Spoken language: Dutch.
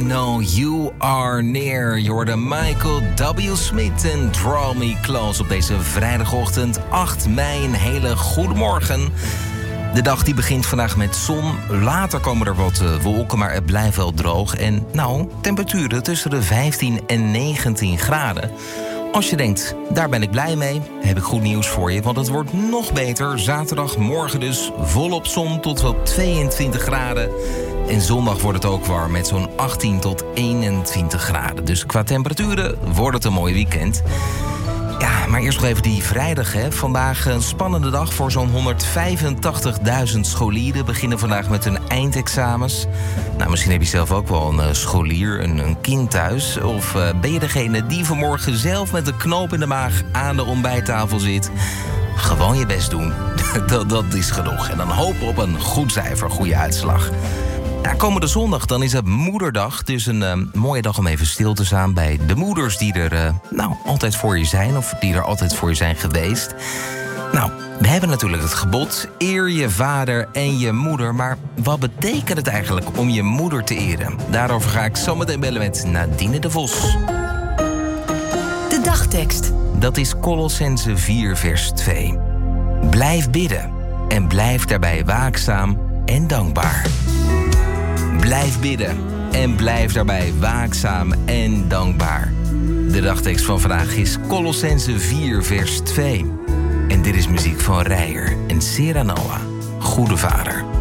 know you are near. Je hoorde Michael W. Smith en Draw Me Close op deze vrijdagochtend 8 mei. Een hele goede morgen. De dag die begint vandaag met zon. Later komen er wat wolken, maar het blijft wel droog. En temperaturen tussen de 15 en 19 graden. Als je denkt, daar ben ik blij mee, heb ik goed nieuws voor je. Want het wordt nog beter. Zaterdagmorgen dus volop zon tot wel 22 graden. En zondag wordt het ook warm met zo'n 18 tot 21 graden. Dus qua temperaturen wordt het een mooi weekend. Ja, maar eerst nog even die vrijdag, hè. Vandaag een spannende dag voor zo'n 185.000 scholieren. Beginnen vandaag met hun eindexamens. Misschien heb je zelf ook wel een scholier, een kind thuis. Of ben je degene die vanmorgen zelf met een knoop in de maag aan de ontbijttafel zit? Gewoon je best doen. Dat is genoeg. En dan hopen op een goed cijfer, goede uitslag. Komende zondag, dan is het Moederdag. Dus een mooie dag om even stil te staan bij de moeders die er altijd voor je zijn. Of die er altijd voor je zijn geweest. We hebben natuurlijk het gebod, eer je vader en je moeder. Maar wat betekent het eigenlijk om je moeder te eren? Daarover ga ik zo meteen bellen met Nadine de Vos. De dagtekst. Dat is Kolossenzen 4 vers 2. Blijf bidden en blijf daarbij waakzaam en dankbaar. Blijf bidden en blijf daarbij waakzaam en dankbaar. De dagtekst van vandaag is Kolossenzen 4 vers 2. En dit is muziek van Reijer en Serra Noah. Goede Vader.